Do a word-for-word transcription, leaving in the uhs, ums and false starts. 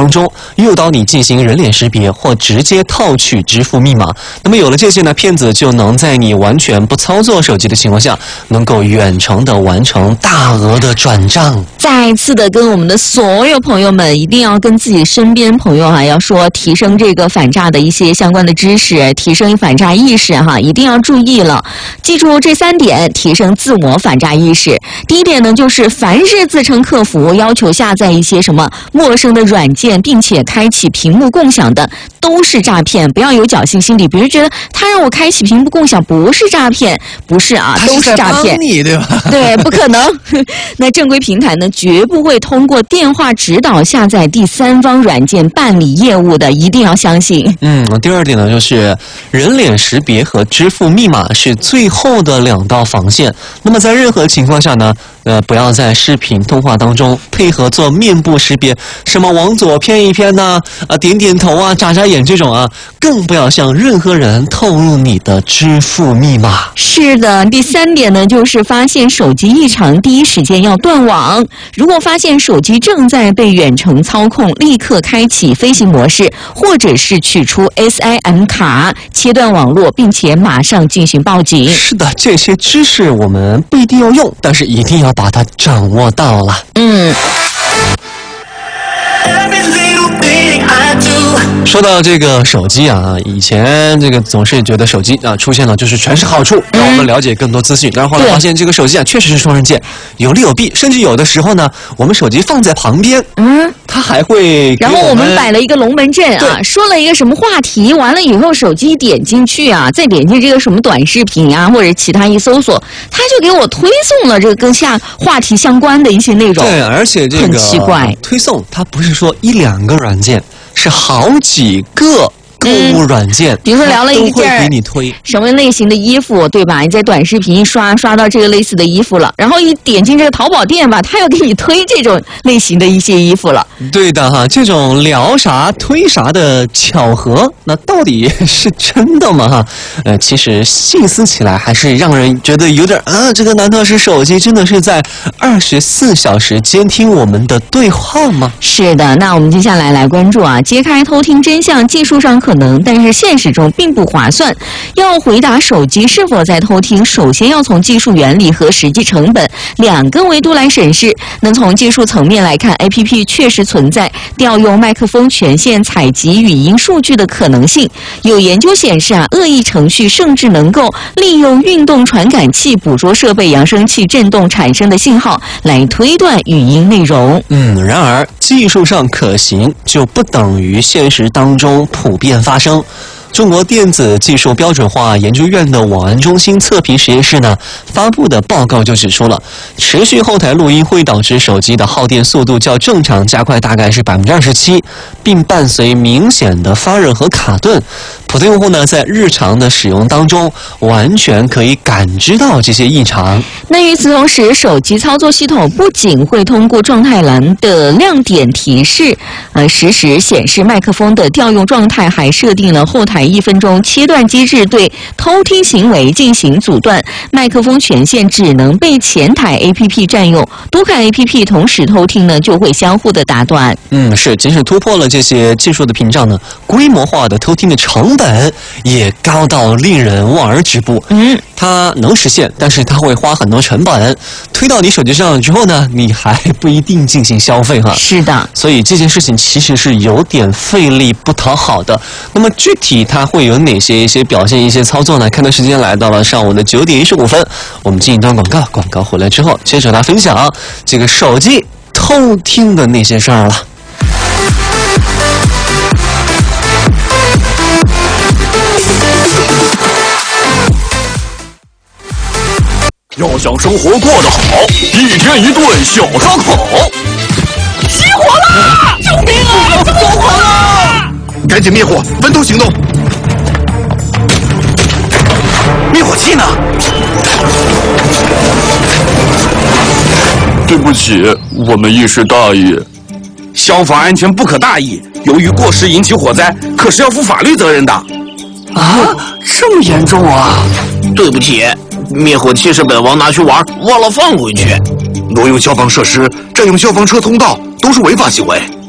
当中，诱导你进行人脸识别或直接套取支付密码。那么有了这些呢，骗子就能在你完全不操作手机的情况下，能够远程的完成大额的转账。 再次的跟我们的所有朋友们，一定要跟自己身边朋友哈，要说提升这个反诈的一些相关的知识，提升反诈意识哈，一定要注意了。记住这三点，提升自我反诈意识。第一点呢，就是凡是自称客服要求下载一些什么陌生的软件，并且开启屏幕共享的，都是诈骗。不要有侥幸心理，比如觉得他让我开启屏幕共享不是诈骗，不是啊，都是诈骗。 你对吧？ 对，不可能。那正规平台呢，绝不会通过电话指导下载第三方软件办理业务的，一定要相信。 嗯，第二点呢，就是人脸识别和支付密码是最后的两道防线。那么在任何情况下呢，呃，不要在视频通话当中配合做面部识别，什么往左偏一偏呐、啊，啊点点头啊，眨眨眼这种啊，更不要向任何人透露你的支付密码。 是的，第三点呢，就是发现手机异常，第一时间要断网。如果发现手机正在被远程操控，立刻开启飞行模式，或者是取出 S I M 卡，切断网络，并且马上进行报警。 是的，这些知识我们不一定要用，但是一定要把它掌握到了。 嗯。 说到这个手机啊，以前这个总是觉得手机啊出现了就是全是好处，让我们了解更多资讯。但是后来发现这个手机啊确实是双刃剑，有利有弊，甚至有的时候呢，我们手机放在旁边，嗯，它还会。 然后我们摆了一个龙门阵啊，说了一个什么话题，完了以后手机点进去啊，再点进这个什么短视频啊或者其他一搜索，它就给我推送了这个跟下话题相关的一些内容。 对，而且这个很奇怪， 推送它不是说一两个软件。是好几个购物软件、嗯， 比如说聊了一件给你推什么类型的衣服，对吧？你在短视频一刷刷到这个类似的衣服了，然后一点进这个淘宝店吧，他又给你推这种类型的一些衣服了。 对的哈，这种聊啥推啥的巧合，那到底是真的吗？哈，呃，其实细思起来还是让人觉得有点啊，这个难道是手机真的是在二十四小时监听我们的对话吗？ 是的，那我们接下来来关注啊，揭开偷听真相，技术上可能，但是现实中并不划算。要回答手机是否在偷听，首先要从技术原理和实际成本两个维度来审视。那从技术层面来看 ，A P P 确实存在调用麦克风权限采集语音数据的可能性。有研究显示啊，恶意程序甚至能够利用运动传感器捕捉设备扬声器振动产生的信号来推断语音内容。 嗯，然而技术上可行，就不等于现实当中普遍发生。中国电子技术标准化研究院的网安中心测评实验室呢发布的报告就指出了，持续后台录音会导致手机的耗电速度较正常加快大概是百分之二十七，并伴随明显的发热和卡顿。普通用户呢在日常的使用当中完全可以感知到这些异常。 那与此同时，手机操作系统不仅会通过状态栏的亮点提示，呃，实时显示麦克风的调用状态，还设定了后台一分钟切断机制，对偷听行为进行阻断。麦克风权限只能被前台 A P P 占用，多款 A P P 同时偷听呢，就会相互的打断。 嗯，是，即使突破了这些技术的屏障呢，规模化的偷听的成本也高到令人望而止步。嗯，它能实现，但是它会花很多成本，推到你手机上之后呢，你还不一定进行消费哈。 是的， 所以这件事情其实是有点费力不讨好的。那么具体它会有哪些一些表现、一些操作呢？看到时间来到了上午的九点一十五分，我们进一段广告，广告回来之后，接着来分享这个手机偷听的那些事儿了。 要想生活过得好，一天一顿小烧烤。 起火了！救命啊！着火了！ 赶紧灭火，分头行动。灭火器呢？对不起，我们一时大意。 消防安全不可大意，由于过失引起火灾，可是要负法律责任的。 啊，这么严重啊！ 对不起，灭火器是本王拿去玩，忘了放回去。 挪用消防设施、占用消防车通道都是违法行为。